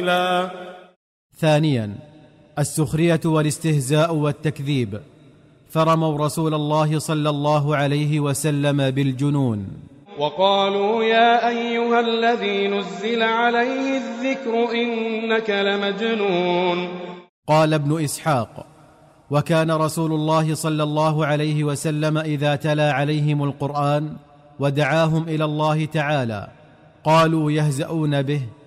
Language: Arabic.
ثانيا السخرية والاستهزاء والتكذيب، فرموا رسول الله صلى الله عليه وسلم بالجنون. وقالوا يا أيها الذي نزل عليه الذكر إنك لمجنون. قال ابن إسحاق: وكان رسول الله صلى الله عليه وسلم إذا تلا عليهم القرآن ودعاهم إلى الله تعالى قالوا يهزؤون به